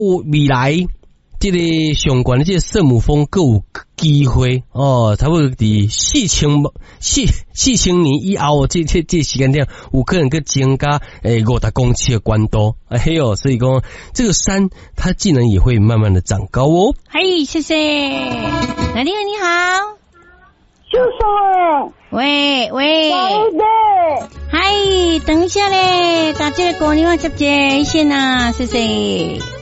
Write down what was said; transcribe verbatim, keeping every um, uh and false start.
有未来这个相关的这个圣母峰更有机会哦，差不多伫四千四四千年以后，这这这时间点有可能去增加诶五十公尺的关度，哎呦，所以讲这个山它技能也会慢慢的长高哦。 嘿，谢谢，来，你好，你好， 叔叔， 喂喂，嗨，等一下嘞，打这个歌你要接接线啊，谢谢。